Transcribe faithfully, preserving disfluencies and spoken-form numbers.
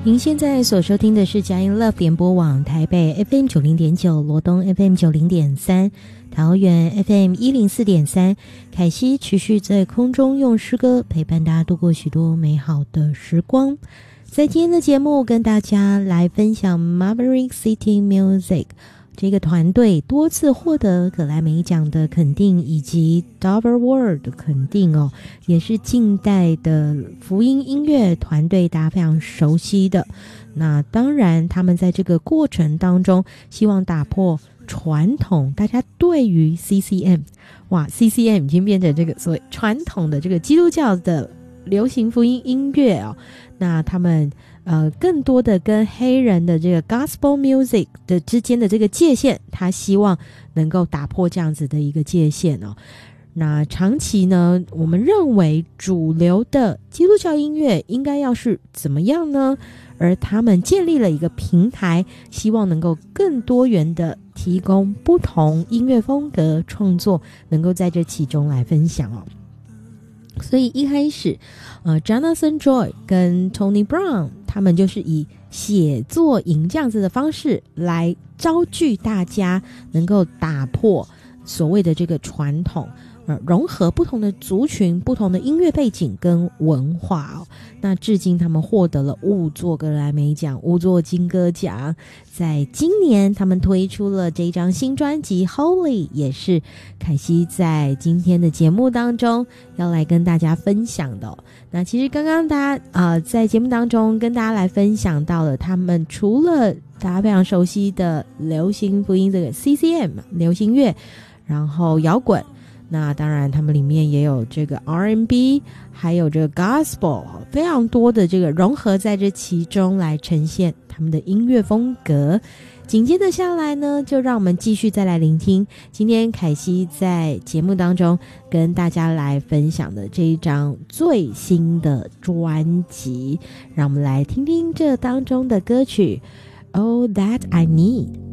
您现在所收听的是佳音 Love 联播网台北 F M 九零点九，罗东 F M 九零点三，桃园 F M 一零四点三。凯西持续在空中用诗歌陪伴大家度过许多美好的时光。在今天的节目跟大家来分享 Maverick City Music 这个团队多次获得格莱美奖的肯定，以及 Dover Award 的肯定哦，也是近代的福音音乐团队大家非常熟悉的。那当然他们在这个过程当中希望打破传统大家对于 C C M 哇 C C M 已经变成这个所谓传统的这个基督教的流行福音音乐哦，那他们呃更多的跟黑人的这个 gospel music 的之间的这个界限，他希望能够打破这样子的一个界限哦。那长期呢，我们认为主流的基督教音乐应该要是怎么样呢？而他们建立了一个平台，希望能够更多元的提供不同音乐风格创作，能够在这其中来分享哦。所以一开始呃 Jonathan Joy 跟 Tony Brown 他们就是以写作营这样子的方式来招聚大家，能够打破所谓的这个传统，呃，融合不同的族群、不同的音乐背景跟文化哦。那至今他们获得了五座格莱美奖、五座金歌奖。在今年，他们推出了这张新专辑《Holy》，也是凯西在今天的节目当中要来跟大家分享的哦。那其实刚刚大家呃在节目当中跟大家来分享到了，他们除了大家非常熟悉的流行福音这个 C C M 流行乐，然后摇滚。那当然他们里面也有这个 R and B 还有这个 Gospel， 非常多的这个融合在这其中来呈现他们的音乐风格。紧接着下来呢，就让我们继续再来聆听今天凯西在节目当中跟大家来分享的这一张最新的专辑，让我们来听听这当中的歌曲 All That I Need。